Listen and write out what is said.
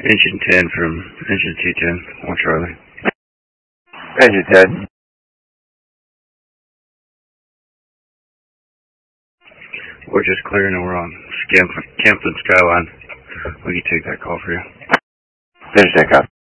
Engine 10 from Engine 210, 1 Charlie. Engine 10. We're just clearing and we're on Campton Skyline. We can take that call for you. Finish that cop.